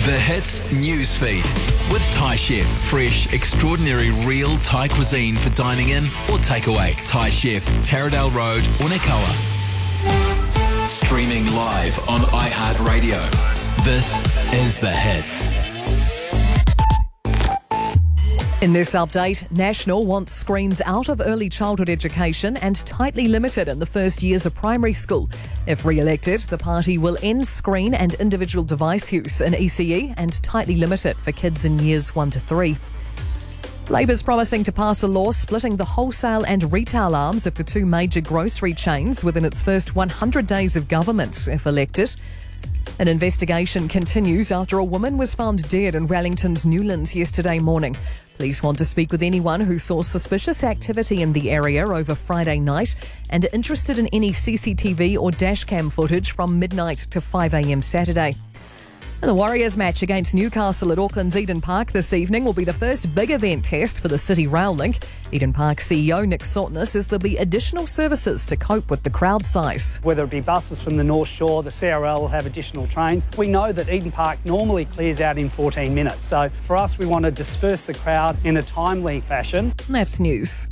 The Hits Newsfeed with Thai Chef. Fresh, extraordinary, real Thai cuisine for dining in or takeaway. Thai Chef, Taradale Road, Unakoa. Streaming live on iHeartRadio. This is The Hits. In this update, National wants screens out of early childhood education and tightly limited in the first years of primary school. If re-elected, the party will end screen and individual device use in ECE and tightly limit it for kids in years 1 to 3. Labour's promising to pass a law splitting the wholesale and retail arms of the two major grocery chains within its first 100 days of government, if elected. An investigation continues after a woman was found dead in Wellington's Newlands yesterday morning. Police want to speak with anyone who saw suspicious activity in the area over Friday night and are interested in any CCTV or dashcam footage from midnight to 5 a.m. Saturday. And the Warriors match against Newcastle at Auckland's Eden Park this evening will be the first big event test for the City Rail Link. Eden Park CEO Nick Sautner says there'll be additional services to cope with the crowd size. Whether it be buses from the North Shore, the CRL will have additional trains. We know that Eden Park normally clears out in 14 minutes. So for us, we want to disperse the crowd in a timely fashion. That's news.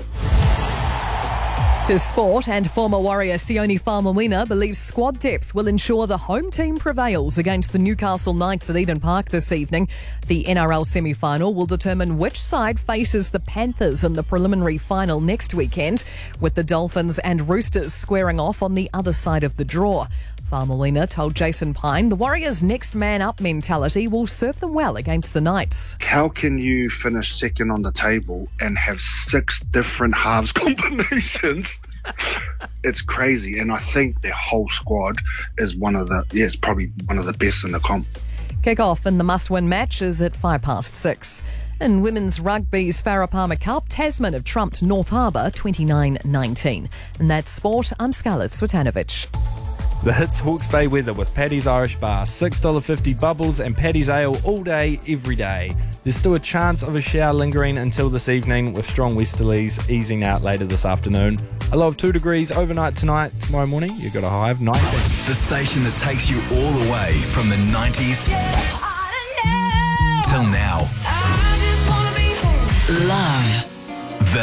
To sport, and former Warrior Sione Faumuina believes squad depth will ensure the home team prevails against the Newcastle Knights at Eden Park this evening. The NRL semi-final will determine which side faces the Panthers in the preliminary final next weekend, with the Dolphins and Roosters squaring off on the other side of the draw. Faumuina told Jason Pine the Warriors' next man-up mentality will serve them well against the Knights. How can you finish second on the table and have 6 different halves combinations? It's crazy, and I think their whole squad is it's probably one of the best in the comp. Kick-off in the must-win match is at 6:05. In women's rugby's Farah Palmer Cup, Tasman have trumped North Harbour 29-19. And that's sport. I'm Scarlett Swetanovic. The Hits Hawke's Bay weather with Paddy's Irish Bar, $6.50 bubbles and Paddy's Ale all day, every day. There's still a chance of a shower lingering until this evening with strong westerlies easing out later this afternoon. A low of 2 degrees overnight tonight. Tomorrow morning, you've got a high of 19. The station that takes you all the way from the 90s till now. I just wanna be home. Love